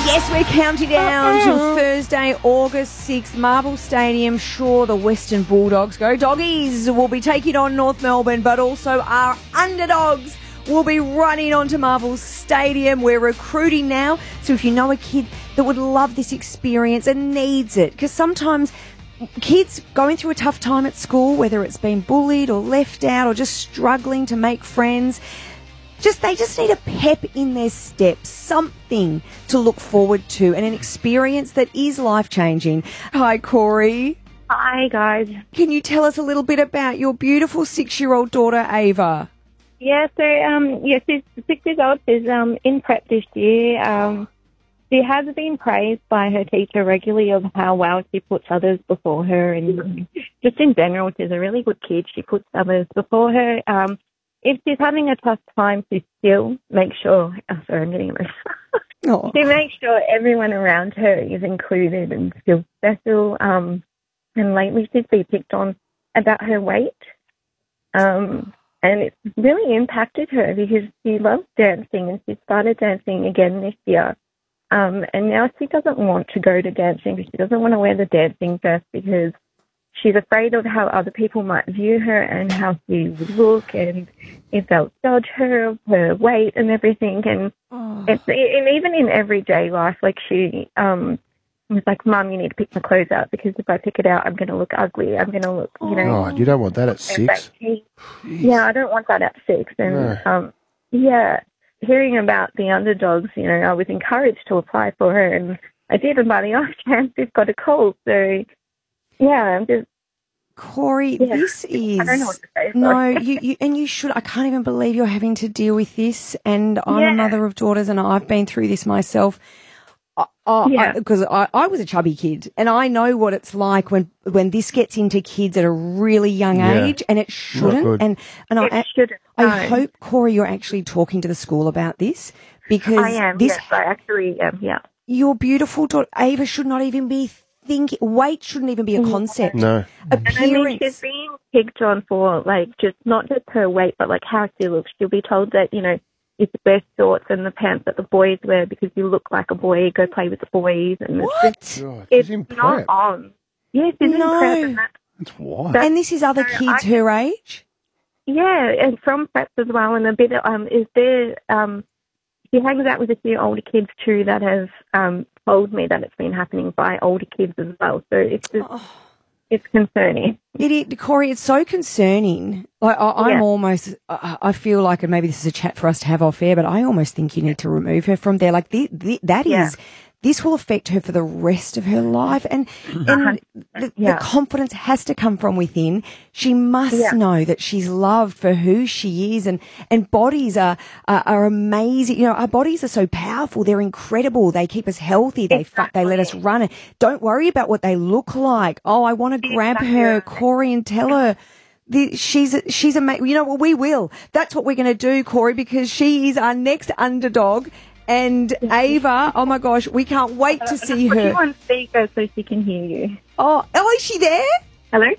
Yes, we're counting down to Thursday, August 6th. Marvel Stadium, sure, the Western Bulldogs, go Doggies, will be taking on North Melbourne, but also our underdogs will be running onto Marvel Stadium. We're recruiting now, so if you know a kid that would love this experience and needs it, because sometimes kids going through a tough time at school, whether it's been bullied or left out or just struggling to make friends, they just need a pep in their steps, something to look forward to, and an experience that is life-changing. Hi, Corey. Hi, guys. Can you tell us a little bit about your beautiful 6-year-old daughter, Ava? Yeah, so, she's 6 years old. She's in prep this year. She has been praised by her teacher regularly of how well she puts others before her, and just in general, she's a really good kid. She puts others before her. If she's having a tough time, she still makes sure... Oh, sorry, I'm getting emotional. She makes sure everyone around her is included and feels special. And lately she's been picked on about her weight. And it's really impacted her because she loves dancing, and she started dancing again this year. And now she doesn't want to go to dancing because she doesn't want to wear the dancing dress because she's afraid of how other people might view her and how she would look, and if they'll judge her, her weight and everything. And even in everyday life, like she was like, "Mum, you need to pick my clothes out because if I pick it out, I'm going to look ugly. I'm going to look, you know." Oh, you don't want that at 6. Yeah, I don't want that at 6. And hearing about the underdogs, I was encouraged to apply for her, and I did, and by the off chance we've got a call. So, yeah, I'm just... Corey, this is... I don't know what to say. No, you should... I can't even believe you're having to deal with this, and I'm a mother of daughters, and I've been through this myself. Because I was a chubby kid, and I know what it's like when this gets into kids at a really young age, and it shouldn't. And I hope, Corey, you're actually talking to the school about this, because I am. Yes, I actually am. Yeah, your beautiful daughter Ava should not even be thinking. Weight shouldn't even be a concept. No, appearance. She's being picked on for not just her weight, but how she looks. She'll be told that it's the best shorts and the pants that the boys wear because you look like a boy, go play with the boys. And it's not on. Yes, she's in prep. And that's why. And this is other kids her age? Yeah, and from prep as well. And a bit she hangs out with a few older kids too that have told me that it's been happening by older kids as well. So it's just... It's concerning. Corey, it's so concerning. I'm almost, I feel like, and maybe this is a chat for us to have off air, but I almost think you need to remove her from there. This will affect her for the rest of her life. And the confidence has to come from within. She must know that she's loved for who she is. And bodies are amazing. Our bodies are so powerful. They're incredible. They keep us healthy. They let us run. Don't worry about what they look like. Oh, I want to grab her, Corey, and tell her. She's amazing. You know what? We will. That's what we're going to do, Corey, because she is our next underdog. And Ava, oh my gosh, we can't wait to see her. Put you on speaker so she can hear you. Oh, is she there? Hello?